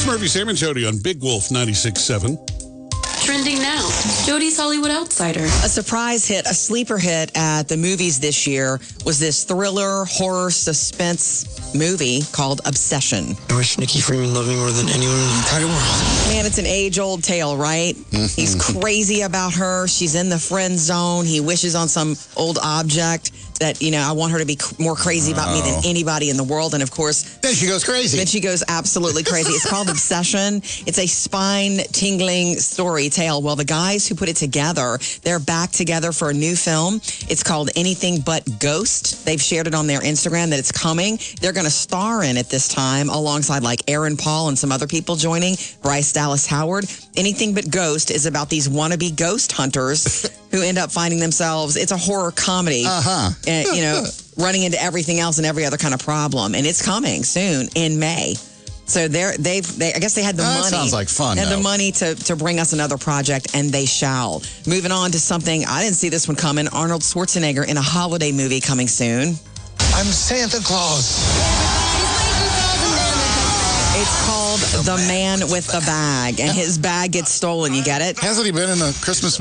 Murphy, Sam, and Jody on Big Wolf 96.7. Trending now, Jody's Hollywood Outsider. A surprise hit, a sleeper hit at the movies this year was this thriller, horror, suspense movie called Obsession. I wish Nikki Freeman loved me more than anyone in the entire world. Man, it's an age-old tale, right? He's crazy about her. She's in the friend zone. He wishes on some old object that, I want her to be more crazy about me than anybody in the world. And, of course... Then she goes crazy. Then she goes absolutely crazy. It's called Obsession. It's a spine-tingling story tale. Well, the guys who put it together, they're back together for a new film. It's called Anything But Ghost. They've shared it on their Instagram that it's coming. They're going to star in it this time alongside like Aaron Paul and some other people joining, Bryce Dallas Howard. Anything But Ghost is about these wannabe ghost hunters who end up finding themselves, it's a horror comedy, running into everything else and every other kind of problem. And it's coming soon in May. So I guess they had the money. That sounds like fun. And the money to bring us another project, and they shall. Moving on to something, I didn't see this one coming. Arnold Schwarzenegger in a holiday movie coming soon. I'm Santa Claus. It's called The Man with the Bag, and his bag gets stolen. You get it? Hasn't he been in a Christmas